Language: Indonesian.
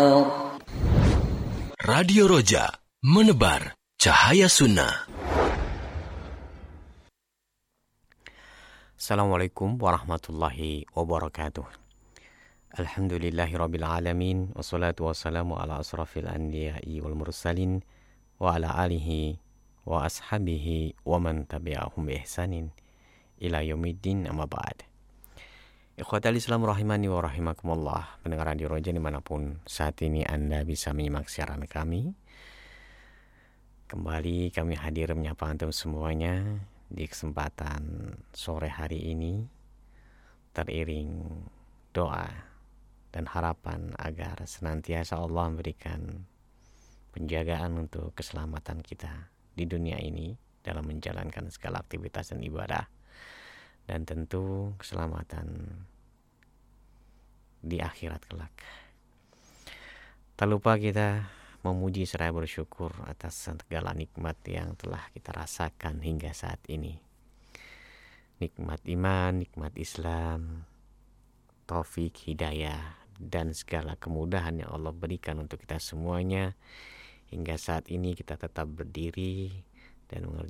Radio Roja, menebar cahaya sunnah. Assalamualaikum warahmatullahi wabarakatuh. Alhamdulillahirabbil alamin, wassalatu wassalamu ala asrafil anbiya'i wal mursalin wa ala alihi wa ashabihi wa man tabi'ahum bi ihsanin ila yaumiddin, amma ba'd. Ikhwatal Islam rahimani wa rahimakumullah, pendengar Radio Roja dimanapun saat ini Anda bisa menyimak siaran kami. Kembali kami hadir menyapa antum semuanya di kesempatan sore hari ini, teriring doa dan harapan agar senantiasa Allah memberikan penjagaan untuk keselamatan kita di dunia ini dalam menjalankan segala aktivitas dan ibadah, dan tentu keselamatan di akhirat kelak. Tak lupa kita memuji serta bersyukur atas segala nikmat yang telah kita rasakan hingga saat ini. Nikmat iman, nikmat Islam, taufik, hidayah, dan segala kemudahan yang Allah berikan untuk kita semuanya. Hingga saat ini kita tetap berdiri dan